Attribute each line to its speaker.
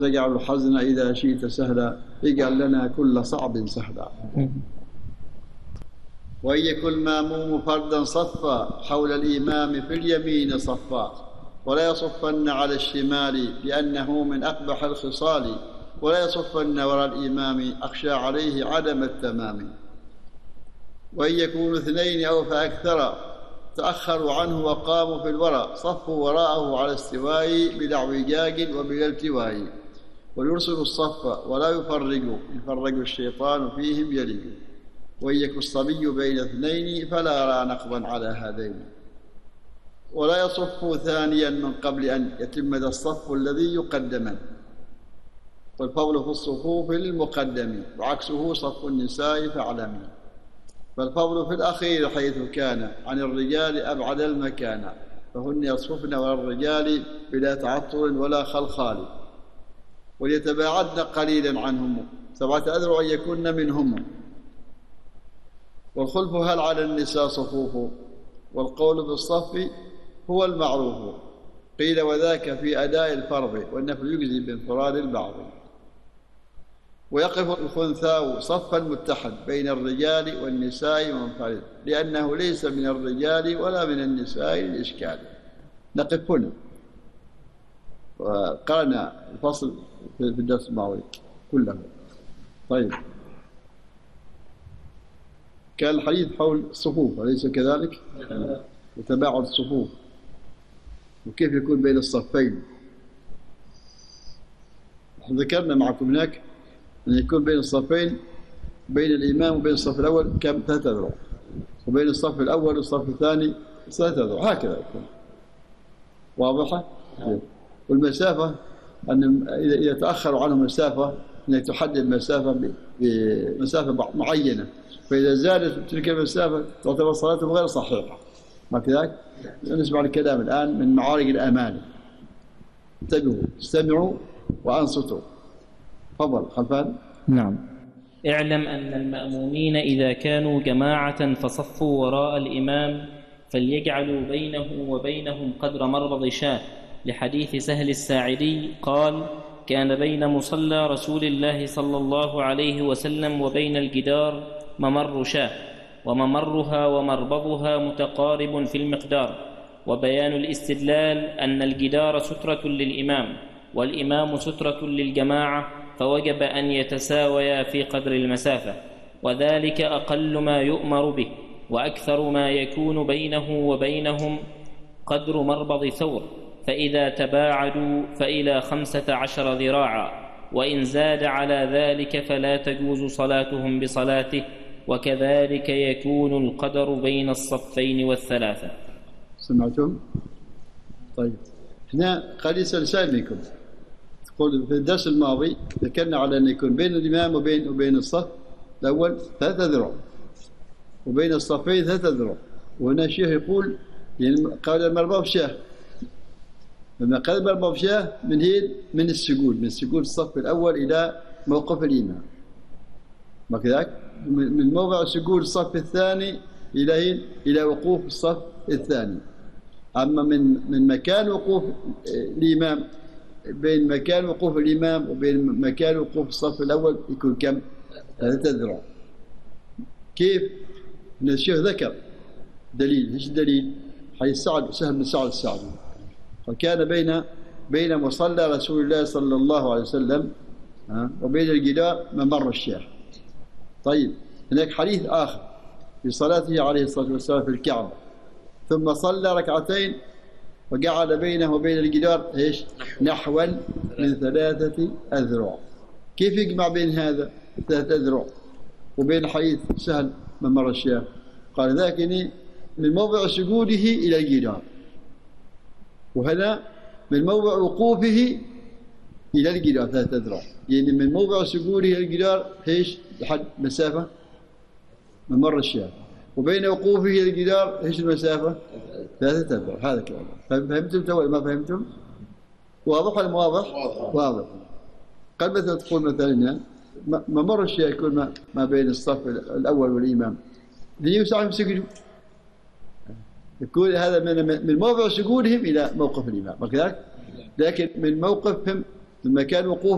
Speaker 1: تجعل الحزن إذا شئت سهلا، اجعل لنا كل صعب سهلا. وإن يكن المأموم فردا صفا حول الإمام في اليمين صفا، ولا يصفن على الشمال لأنه من أقبح الخصال، ولا يصفن وراء الإمام أخشى عليه عدم التمام. وإن يكونوا اثنين أو فأكثر تأخروا عنه وقاموا في الورى، صفوا وراءه على استواء بلا اعوجاج وبلا التواء، ويرسل الصف ولا يفرج الشيطان فيهم يلج. وإن يكن الصبي بين اثنين فلا أرى نقضا على هذين، ولا يصف ثانيا من قبل أن يتم ذا الصف الذي يقدم، والفضل في الصفوف المقدم وعكسه صف النساء فاعلمي. فالفضل في الأخير حيث كان عن الرجال أبعد المكان، فهن يصففن وراء الرجال بلا تعطل ولا خلخال، وليتباعدن قليلا عنهم 7 أذرع يكن منهم. والخلف هل على النساء صفوف، والقول بالصف هو المعروف. قيل وذاك في أداء الفرض، والنفل يجزي بانفراد البعض. ويقف الخنثاء صفا متحد بين الرجال والنساء منفرد، لأنه ليس من الرجال ولا من النساء الإشكال. نقف هنا، وقرأنا الفصل في الدرس الماضي كله. طيب، كان الحديث حول الصفوف أليس كذلك؟ وتباعد الصفوف، وكيف يكون بين الصفين. ذكرنا معكم هناك أن يكون بين الصفين، بين الإمام وبين الصف الأول كم 3 أذرع، وبين الصف الأول والصف الثاني 3 أذرع، هكذا يكون. واضحة؟ والمسافة أن إذا تأخروا عنه مسافة أنك تحدد مسافة بمسافة معينة، فإذا زادت تلك المسافة تعتبر صلاتهم غير صحيحة. ما كذلك؟ نسمع الكلام الآن من معارج الأمان. انتبهوا، استمعوا وأنصتوا. تفضل خلفان.
Speaker 2: نعم. اعلم أن المأمومين إذا كانوا جماعة فصفوا وراء الإمام فليجعلوا بينه وبينهم قدر مربض شاة، لحديث سهل الساعدي قال: كان بين مصلى رسول الله صلى الله عليه وسلم وبين الجدار ممر شاة، وممرها ومربضها متقارب في المقدار. وبيان الاستدلال أن الجدار سترة للإمام والإمام سترة للجماعة، فوجب أن يتساويا في قدر المسافة، وذلك أقل ما يؤمر به، وأكثر ما يكون بينه وبينهم قدر مربض ثور، فإذا تباعدوا فإلى 15 ذراعا، وإن زاد على ذلك فلا تجوز صلاتهم بصلاته، وكذلك يكون القدر بين الصفين و3.
Speaker 1: سمعتم؟ طيب، هنا قد يسأل سائل منكم، تقول في الدرس الماضي ذكرنا على أن يكون بين الإمام وبين الصف الأول 3 أذرع، وبين الصفين 3 أذرع. وهنا الشيخ يقول يعني قال المربض شاه، لما قال المربض شاه من السجود، من سجود الصف الأول إلى موقف الإمام، ما كذلك؟ من موضع سجود الصف الثاني إلى وقوف الصف الثاني. أما من مكان وقوف الإمام، بين مكان وقوف الإمام وبين مكان وقوف الصف الأول يكون كم؟ 3 أذرع. كيف؟ إن الشيخ ذكر دليل. إيش الدليل؟ حديث سهل بن سعد الساعدي، وكان بين مصلى رسول الله صلى الله عليه وسلم وبين الجدار ممر الشاه. طيب، هناك حديث آخر في صلاته عليه الصلاة والسلام في الكعبة، ثم صلى 2 ركعتين وجعل بينه وبين الجدار ايش؟ نحوا من 3 أذرع. كيف يجمع بين هذا 3 أذرع وبين حديث سهل ممر الشاه؟ قال ذاك من موضع سجوده إلى الجدار، وهنا من موضع وقوفه إلى الجدار 3 أذرع، يعني من موضع سجوده إلى الجدار ايش؟ لحد مسافة ممر الشاه، وبين وقوفه إلى الجدار ايش المسافة؟ 3 أذرع. هذا كلام. فهمتم تو ما فهمتم؟ واضح ولا واضح؟ واضح. قد مثلا تقول مثلا ممر الشاه يكون ما بين الصف الأول والإمام، ليسعهم سجدوا، يكون هذا من موضع سجودهم إلى موقف الإمام، وكذلك لكن من موقفهم من مكان وقوف